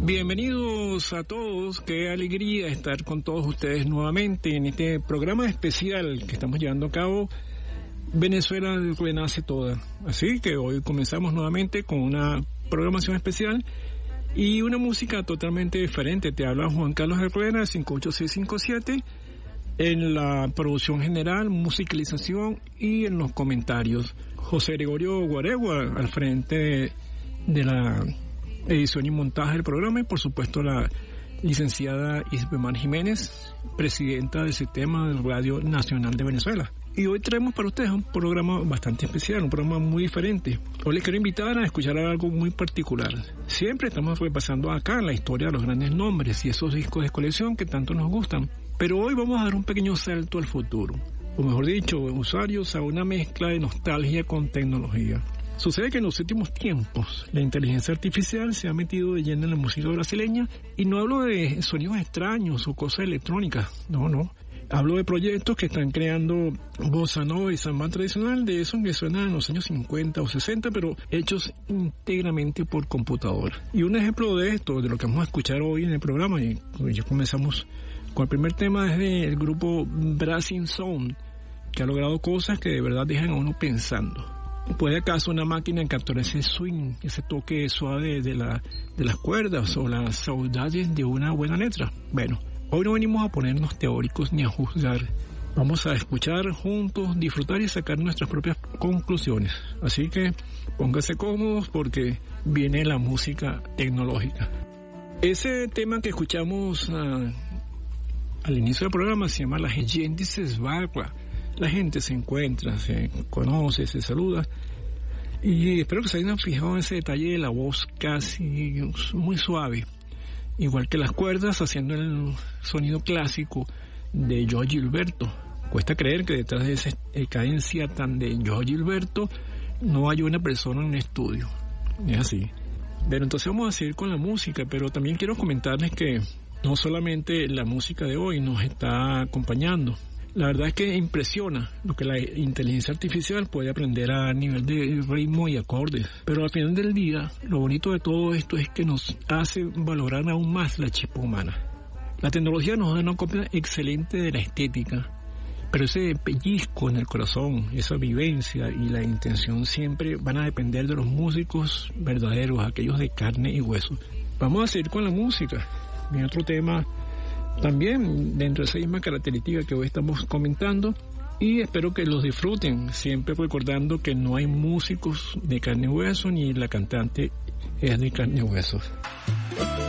Bienvenidos a todos, qué alegría estar con todos ustedes nuevamente en este programa especial que estamos llevando a cabo, Venezuela renace toda. Así que hoy comenzamos nuevamente con una programación especial y una música totalmente diferente. Te habla Juan Carlos Herrera, 58657, en la producción general, musicalización y en los comentarios. José Gregorio Guaregua al frente de la edición y montaje del programa, y por supuesto la licenciada Isbemar Jiménez, presidenta del Sistema de Radio Nacional de Venezuela. Y hoy traemos para ustedes un programa bastante especial, un programa muy diferente. Hoy les quiero invitar a escuchar algo muy particular. Siempre estamos repasando acá la historia de los grandes nombres y esos discos de colección que tanto nos gustan. Pero hoy vamos a dar un pequeño salto al futuro. O mejor dicho, usuarios a una mezcla de nostalgia con tecnología. Sucede que en los últimos tiempos la inteligencia artificial se ha metido de lleno en la música brasileña, y no hablo de sonidos extraños o cosas electrónicas, no. Hablo de proyectos que están creando bossa nova y samba tradicional, de esos que suenan en los años 50 o 60, pero hechos íntegramente por computadora. Y un ejemplo de esto, de lo que vamos a escuchar hoy en el programa, y ya comenzamos con el primer tema, es del grupo Brazing Sound, que ha logrado cosas que de verdad dejan a uno pensando. ¿Puede acaso una máquina capturar ese swing, ese toque suave de las cuerdas o las saudades de una buena letra? Bueno, hoy no venimos a ponernos teóricos ni a juzgar. Vamos a escuchar juntos, disfrutar y sacar nuestras propias conclusiones. Así que pónganse cómodos porque viene la música tecnológica. Ese tema que escuchamos al inicio del programa se llama La gente se esbarra. La gente se encuentra, se conoce, se saluda. Y espero que se hayan fijado en ese detalle de la voz casi muy suave. Igual que las cuerdas, haciendo el sonido clásico de Joao Gilberto. Cuesta creer que detrás de esa cadencia tan de Joao Gilberto no hay una persona en un estudio. Es así. Pero entonces vamos a seguir con la música, pero también quiero comentarles que no solamente la música de hoy nos está acompañando. La verdad es que impresiona lo que la inteligencia artificial puede aprender a nivel de ritmo y acordes. Pero al final del día, lo bonito de todo esto es que nos hace valorar aún más la chispa humana. La tecnología nos da una copia excelente de la estética, pero ese pellizco en el corazón, esa vivencia y la intención siempre van a depender de los músicos verdaderos, aquellos de carne y hueso. Vamos a seguir con la música. Mi otro tema también dentro de esa misma característica que hoy estamos comentando, y espero que los disfruten, siempre recordando que no hay músicos de carne y hueso, ni la cantante es de carne y hueso.